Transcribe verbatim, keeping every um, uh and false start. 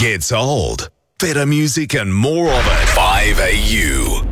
gets old. Better music and more of it. five A U.